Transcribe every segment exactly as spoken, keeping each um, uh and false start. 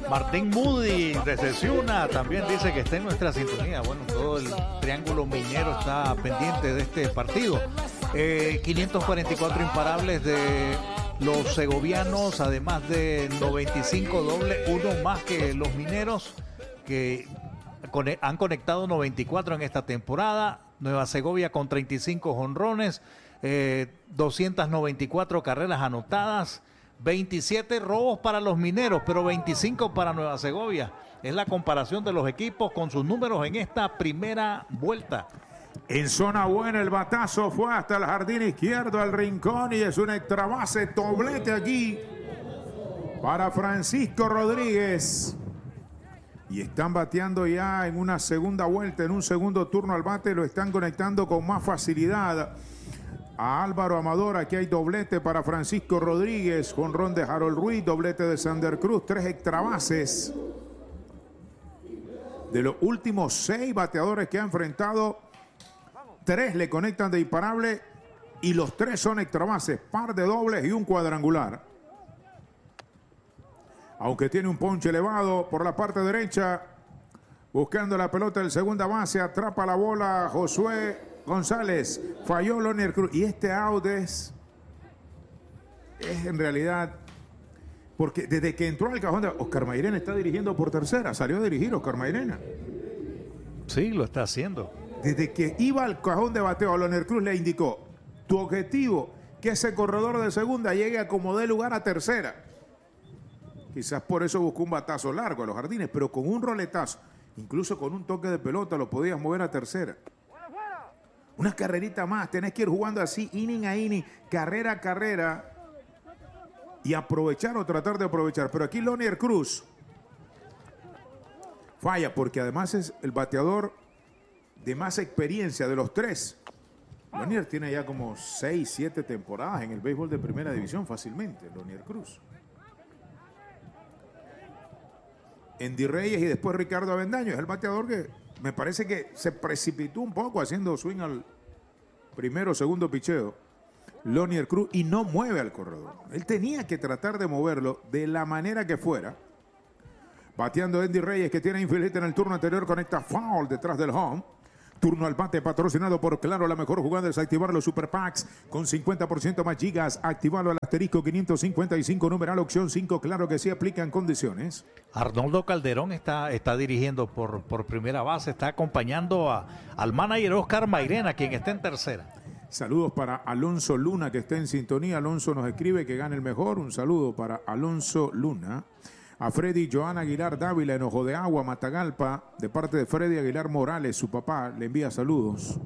Martín Moody desde Ciuna también dice que está en nuestra sintonía. Bueno, todo el triángulo minero está pendiente de este partido. Eh, quinientos cuarenta y cuatro imparables de los segovianos, además de noventa y cinco dobles, uno más que los mineros, que han conectado noventa y cuatro en esta temporada. Nueva Segovia con treinta y cinco jonrones, eh, doscientas noventa y cuatro carreras anotadas, veintisiete robos para los mineros, pero veinticinco para Nueva Segovia. Es la comparación de los equipos con sus números en esta primera vuelta. En zona buena el batazo fue hasta el jardín izquierdo, al rincón, y es una extra base, doblete aquí para Francisco Rodríguez. Y están bateando ya en una segunda vuelta, en un segundo turno al bate, lo están conectando con más facilidad a Álvaro Amador. Aquí hay doblete para Francisco Rodríguez, jonrón de Harold Ruiz, doblete de Sander Cruz, tres extra bases. De los últimos seis bateadores que ha enfrentado, tres le conectan de imparable y los tres son extra bases, par de dobles y un cuadrangular. Aunque tiene un ponche elevado por la parte derecha, buscando la pelota del segunda base, atrapa la bola Josué González, falló Lonier Cruz. Y este out es, es en realidad, porque desde que entró al cajón de Oscar Mairena está dirigiendo por tercera, salió a dirigir Oscar Mairena. Sí, lo está haciendo. Desde que iba al cajón de bateo, a Lonier Cruz le indicó: tu objetivo, que ese corredor de segunda llegue a como dé lugar a tercera. Quizás por eso buscó un batazo largo a los jardines, pero con un roletazo, incluso con un toque de pelota, lo podías mover a tercera. Una carrerita más, tenés que ir jugando así, inning a inning, carrera a carrera, y aprovechar o tratar de aprovechar. Pero aquí Lonier Cruz falla, porque además es el bateador de más experiencia de los tres. Lonier tiene ya como seis, siete temporadas en el béisbol de primera división fácilmente, Lonier Cruz. Andy Reyes y después Ricardo Avendaño es el bateador que me parece que se precipitó un poco haciendo swing al primero o segundo picheo. Lonier Cruz, y no mueve al corredor. Él tenía que tratar de moverlo de la manera que fuera. Bateando Andy Reyes, que tiene infield en el turno anterior, conecta foul detrás del home. Turno al bate patrocinado por Claro, la mejor jugada es activar los Super Packs con cincuenta por ciento más gigas. Activarlo al asterisco quinientos cincuenta y cinco, numeral opción cinco. Claro que sí, aplican condiciones. Arnoldo Calderón está, está dirigiendo por, por primera base, está acompañando a, al manager Oscar Mairena, quien está en tercera. Saludos para Alonso Luna, que está en sintonía. Alonso nos escribe que gane el mejor. Un saludo para Alonso Luna. A Freddy Joan Aguilar Dávila en Ojo de Agua, Matagalpa, de parte de Freddy Aguilar Morales, su papá, le envía saludos.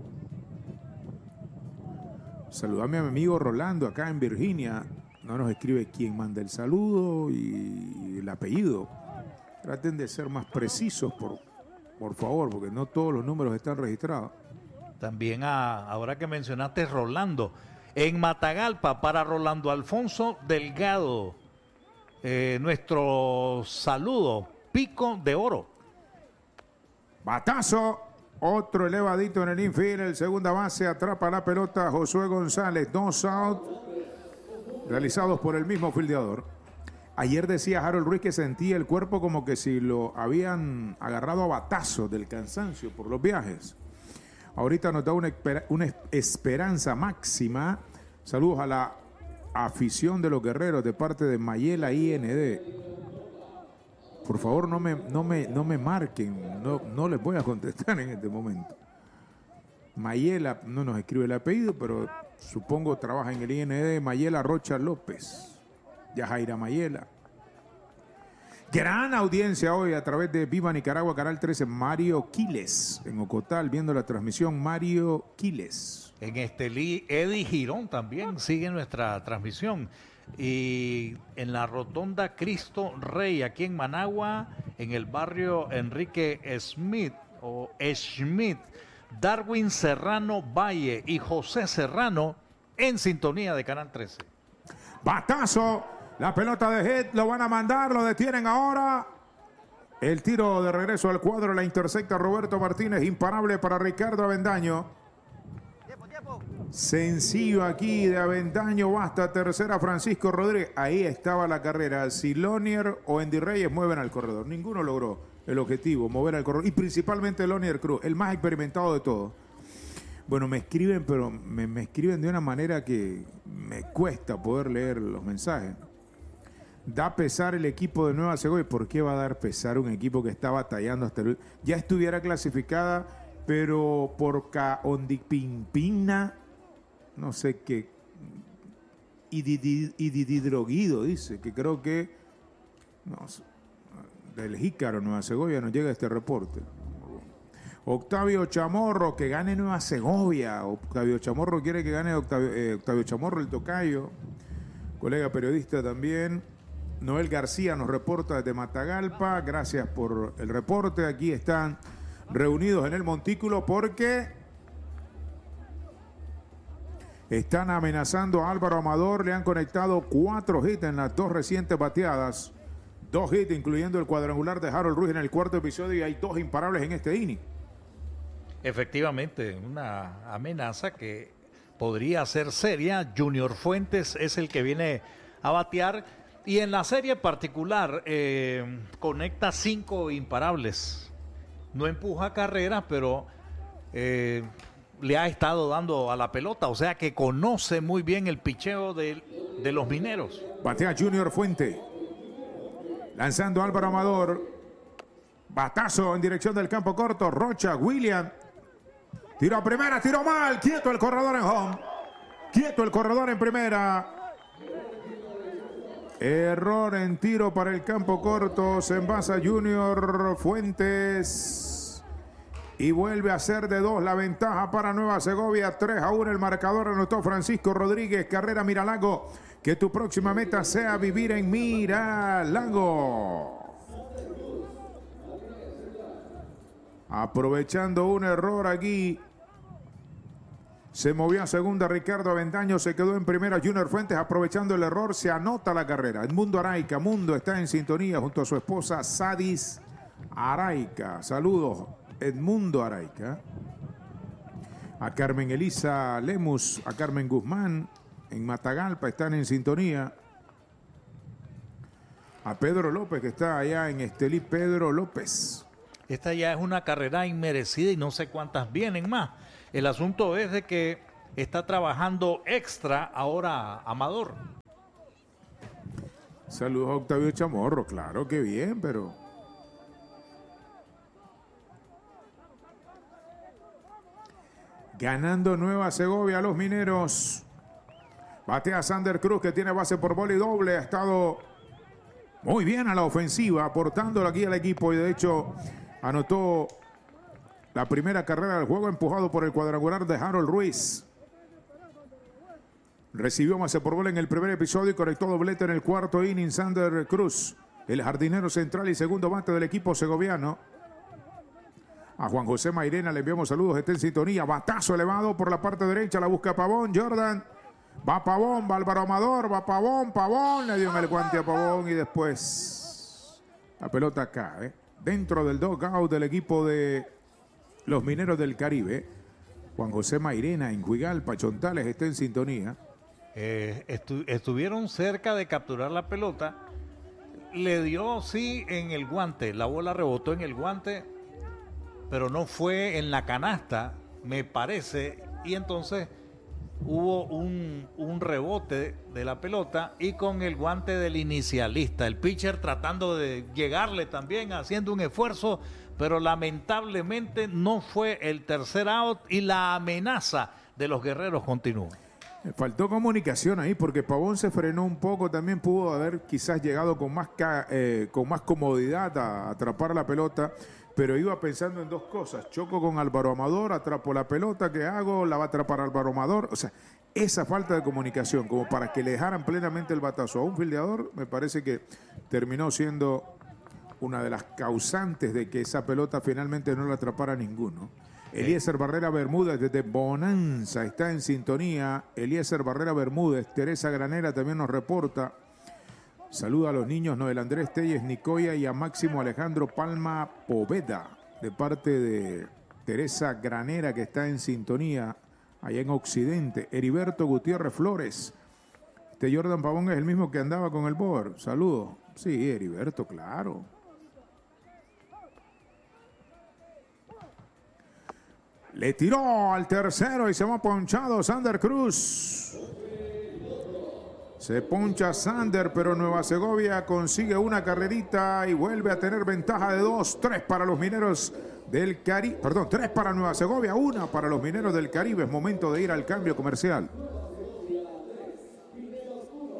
Saludame a mi amigo Rolando acá en Virginia. No nos escribe quién manda el saludo y el apellido. Traten de ser más precisos, por, por favor, porque no todos los números están registrados. También a, ahora que mencionaste Rolando, en Matagalpa para Rolando Alfonso Delgado. Eh, nuestro saludo, pico de oro. Batazo, otro elevadito en el infield, el segunda base, atrapa la pelota Josué González, dos out, realizados por el mismo fildeador. Ayer decía Harold Ruiz que sentía el cuerpo como que si lo habían agarrado a batazo del cansancio por los viajes. Ahorita nos da una, una esperanza máxima. Saludos a la afición de los guerreros de parte de Mayela I N D. Por favor, no me, no me, no me marquen, no, no les voy a contestar en este momento. Mayela, no nos escribe el apellido, pero supongo trabaja en el I N D. Mayela Rocha López, Yajaira Mayela. Gran audiencia hoy a través de Viva Nicaragua, Canal trece. Mario Quiles en Ocotal, viendo la transmisión. Mario Quiles. En Estelí, Eddie Girón también sigue nuestra transmisión. Y en la rotonda Cristo Rey, aquí en Managua, en el barrio Enrique Smith o Schmidt, Darwin Serrano Valle y José Serrano en sintonía de Canal trece. Batazo, la pelota de hit, lo van a mandar, lo detienen ahora. El tiro de regreso al cuadro, la intersecta Roberto Martínez, imparable para Ricardo Avendaño. Sencillo aquí de Avendaño, basta tercera Francisco Rodríguez. Ahí estaba la carrera. Si Lonier o Andy Reyes mueven al corredor. Ninguno logró el objetivo, mover al corredor. Y principalmente Lonier Cruz, el más experimentado de todos. Bueno, me escriben, pero me, me escriben de una manera que me cuesta poder leer los mensajes. Da pesar el equipo de Nueva Segovia. ¿Por qué va a dar pesar un equipo que está batallando hasta el... Ya estuviera clasificada, pero por Caondipimpina, no sé qué, Idididroguido dice, que creo que no, del Jícaro, Nueva Segovia, nos llega este reporte. Octavio Chamorro, que gane Nueva Segovia. Octavio Chamorro quiere que gane Octavio, eh, Octavio Chamorro, el tocayo, colega periodista también. Noel García nos reporta desde Matagalpa. Gracias por el reporte. Aquí están reunidos en el montículo porque están amenazando a Álvaro Amador. Le han conectado cuatro hits en las dos recientes bateadas. Dos hits, incluyendo el cuadrangular de Harold Ruiz en el cuarto episodio, y hay dos imparables en este inning. Efectivamente, una amenaza que podría ser seria. Junior Fuentes es el que viene a batear y en la serie particular eh, conecta cinco imparables. No empuja carreras, pero eh, le ha estado dando a la pelota, o sea que conoce muy bien el picheo de, de los mineros. Batea Junior Fuente, lanzando Álvaro Amador, batazo en dirección del campo corto. Rocha, William, tiro a primera, tiro mal, quieto el corredor en home, quieto el corredor en primera. Error en tiro para el campo corto. Se envasa Junior Fuentes y vuelve a ser de dos la ventaja para Nueva Segovia. tres a uno el marcador. Anotó Francisco Rodríguez. Carrera Miralago. Que tu próxima meta sea vivir en Miralago. Aprovechando un error aquí, se movió a segunda Ricardo Avendaño, se quedó en primera Junior Fuentes. Aprovechando el error, se anota la carrera. Edmundo Araica, Mundo está en sintonía junto a su esposa Sadis Araica. Saludos, Edmundo Araica. A Carmen Elisa Lemus, a Carmen Guzmán en Matagalpa están en sintonía. A Pedro López, que está allá en Estelí. Pedro López. Esta ya es una carrera inmerecida y no sé cuántas vienen más. El asunto es de que está trabajando extra ahora Amador. Saludos a Octavio Chamorro, claro que bien, pero ganando Nueva Segovia a los mineros. Batea Sander Cruz, que tiene base por bola y doble. Ha estado muy bien a la ofensiva, aportándole aquí al equipo, y de hecho anotó la primera carrera del juego, empujado por el cuadrangular de Harold Ruiz. Recibió base por bola en el primer episodio y conectó doblete en el cuarto inning. Sander Cruz, el jardinero central y segundo bate del equipo segoviano. A Juan José Mairena le enviamos saludos, está en sintonía. Batazo elevado por la parte derecha, la busca Pavón. Jordan, va Pavón, va Álvaro Amador, va Pavón, Pavón, le dio en el guante a Pavón y después la pelota cae dentro del dugout del equipo de los Mineros del Caribe. Juan José Mairena en Huigalpa, Chontales, está en sintonía. Eh, estu estuvieron cerca de capturar la pelota. Le dio, sí, en el guante. La bola rebotó en el guante, pero no fue en la canasta, me parece. Y entonces hubo un, un rebote de la pelota y con el guante del inicialista. El pitcher tratando de llegarle también, haciendo un esfuerzo, pero lamentablemente no fue el tercer out y la amenaza de los guerreros continúa. Faltó comunicación ahí porque Pavón se frenó un poco. También pudo haber quizás llegado con más, eh, con más comodidad a atrapar la pelota, pero iba pensando en dos cosas. Choco con Álvaro Amador, atrapo la pelota, ¿qué hago? La va a atrapar Álvaro Amador. O sea, esa falta de comunicación como para que le dejaran plenamente el batazo a un fildeador, me parece que terminó siendo una de las causantes de que esa pelota finalmente no la atrapara ninguno. Eliezer Barrera Bermúdez desde Bonanza está en sintonía. Eliezer Barrera Bermúdez. Teresa Granera también nos reporta. Saluda a los niños Noel Andrés Telles Nicoya y a Máximo Alejandro Palma Poveda de parte de Teresa Granera, que está en sintonía allá en Occidente. Heriberto Gutiérrez Flores. Este Jordan Pavón es el mismo que andaba con el board. Saludos. Sí, Heriberto, claro. Le tiró al tercero y se va ponchado Sander Cruz. Se poncha Sander, pero Nueva Segovia consigue una carrerita y vuelve a tener ventaja de dos. Tres para los Mineros del Caribe. Perdón, tres para Nueva Segovia, una para los Mineros del Caribe. Es momento de ir al cambio comercial.